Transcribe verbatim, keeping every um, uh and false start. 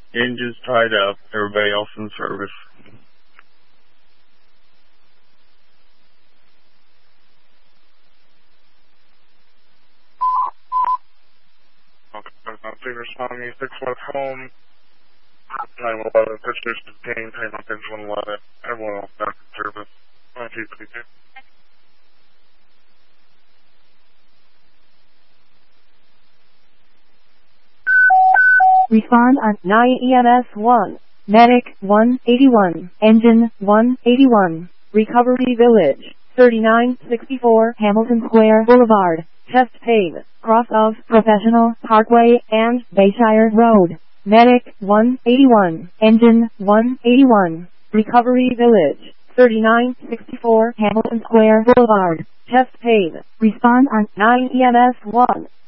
Engine's tied up. Everybody else in service. Okay, I'm responding six West home. nine eleven, pitchers detained, time on page one eleven. Everyone else back in service. one two three two. Respond on nine E M S one. Medic one eighty-one. Engine one eighty-one. Recovery Village. thirty-nine sixty-four Hamilton Square Boulevard. Chest pain. Cross of Professional Parkway and Bayshire Road. Medic one eighty-one. Engine one eighty-one. Recovery Village. thirty-nine sixty-four Hamilton Square Boulevard. Chest pain. Respond on nine E M S one.